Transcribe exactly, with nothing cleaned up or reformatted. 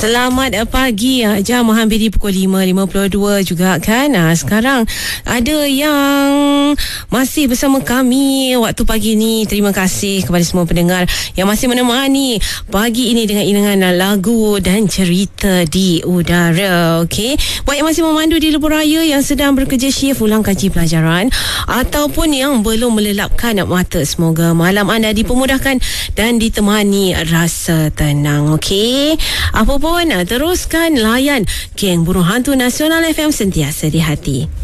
Selamat pagi. Jam menghampiri pukul lima lima puluh dua juga kan. Nah, sekarang ada yang masih bersama kami waktu pagi ni. Terima kasih kepada semua pendengar yang masih menemani pagi ini dengan iringan lagu dan cerita di udara. Okey. Buat yang masih memandu di lebuh raya, yang sedang bekerja shift ulang kaji pelajaran, ataupun yang belum melelapkan mata, semoga malam anda dipermudahkan dan ditemani rasa tenang. Okey. Apa pun, teruskan layan Geng Burung Hantu Nasional F M, sentiasa di hati.